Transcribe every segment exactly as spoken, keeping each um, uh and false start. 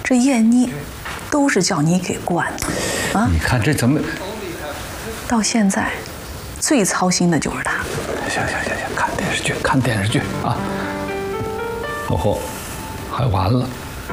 这燕妮都是叫你给惯的啊！ 你看这怎么？ 到现在，最操心的就是他。 行行行行，看电视剧，看电视剧啊！哦吼，还完了。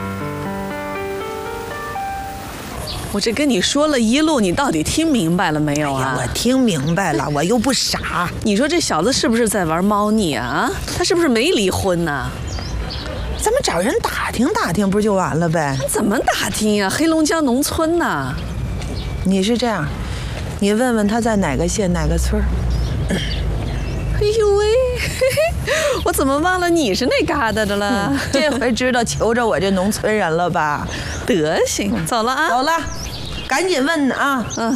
我这跟你说了一路，你到底听明白了没有啊？ 哎、我听明白了，我又不傻。 你说这小子是不是在玩猫腻啊？他是不是没离婚呢？ 咱们找人打听打听，不就完了呗？ 怎么打听呀、啊？黑龙江农村呢？ 你是这样，你问问他在哪个县哪个村儿。 哎呦喂，嘿嘿，我怎么忘了你是那旮瘩的了？ 嗯、这回知道求着我这农村人了吧？ 德行，走了啊， 走了。 赶紧问啊！ 嗯。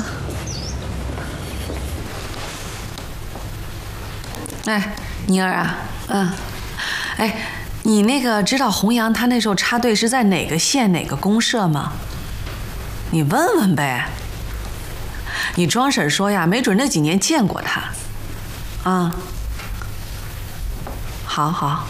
哎，妮儿啊，嗯，哎，你那个知道洪阳他那时候插队是在哪个县哪个公社吗？你问问呗。你庄婶说呀，没准那几年见过他。啊。好好。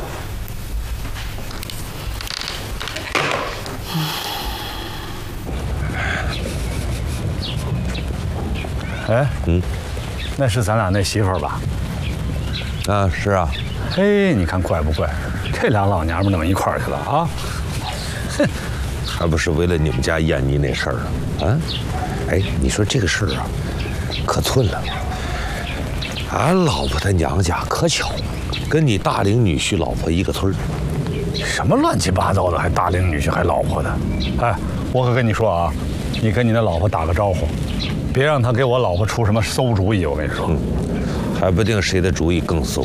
哎，嗯，那是咱俩那媳妇儿吧？ 啊，是啊。 嘿，你看怪不怪？这俩老娘们弄一块儿去了啊！ 哼，还不是为了你们家燕妮那事儿啊？啊，哎，你说这个事儿啊，可寸了。俺老婆她娘家可巧，跟你大龄女婿老婆一个村儿。 什么乱七八糟的，还大龄女婿还老婆的？哎，我可跟你说啊，你跟你那老婆打个招呼。 别让他给我老婆出什么馊主意，我跟你说， 嗯，还不定谁的主意更馊。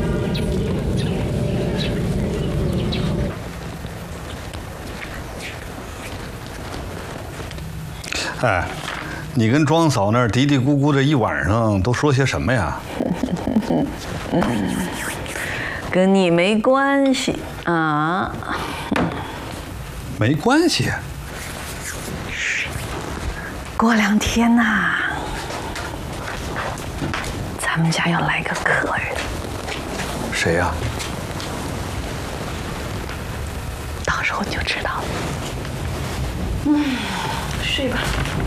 哎，你跟庄嫂那儿嘀嘀咕咕的一晚上都说些什么呀？ 跟你没关系啊。 没关系。 过两天呐、啊，咱们家要来个客人。 谁呀、啊？ 到时候你就知道了。嗯，睡吧。